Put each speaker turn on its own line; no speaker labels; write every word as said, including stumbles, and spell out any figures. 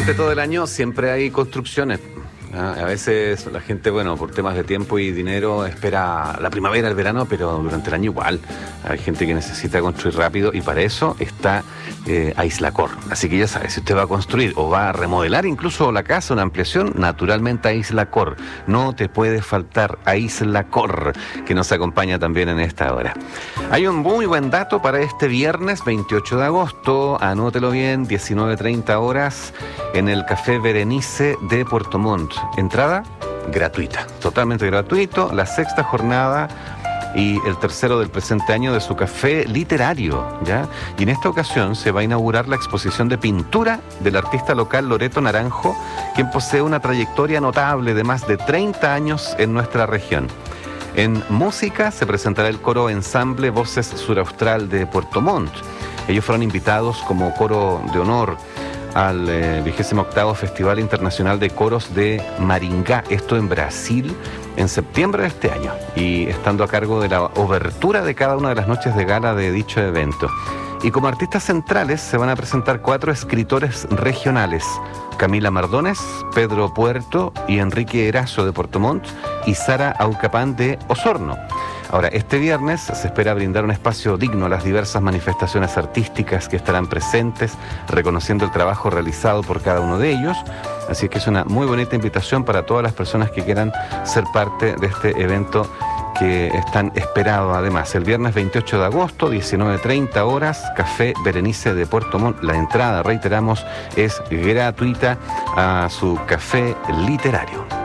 durante todo el año siempre hay construcciones. ¿Ah? A veces la gente, bueno, por temas de tiempo y dinero espera la primavera, el verano, pero durante el año igual. Hay gente que necesita construir rápido y para eso está eh, Aislacor. Así que ya sabe, si usted va a construir o va a remodelar incluso la casa, una ampliación, naturalmente Aislacor. No te puede faltar Aislacor, que nos acompaña también en esta hora. Hay un muy buen dato para este viernes veintiocho de agosto, anótelo bien, diecinueve treinta horas, en el Café Berenice de Puerto Montt. Entrada gratuita, totalmente gratuito, la sexta jornada y el tercero del presente año de su café literario, ¿ya? Y en esta ocasión se va a inaugurar la exposición de pintura del artista local Loreto Naranjo, quien posee una trayectoria notable de más de treinta años en nuestra región. En música se presentará el coro ensamble Voces Suraustral de Puerto Montt. Ellos fueron invitados como coro de honor al eh, vigésimo octavo Festival Internacional de Coros de Maringá, esto en Brasil, en septiembre de este año, y estando a cargo de la obertura de cada una de las noches de gala de dicho evento. Y como artistas centrales se van a presentar cuatro escritores regionales: Camila Mardones, Pedro Puerto y Enrique Erazo de Puerto Montt y Sara Aucapán de Osorno. Ahora, este viernes se espera brindar un espacio digno a las diversas manifestaciones artísticas que estarán presentes, reconociendo el trabajo realizado por cada uno de ellos. Así que es una muy bonita invitación para todas las personas que quieran ser parte de este evento que están esperados. Además, el viernes veintiocho de agosto, diecinueve treinta horas, Café Berenice de Puerto Montt. La entrada, reiteramos, es gratuita a su café literario.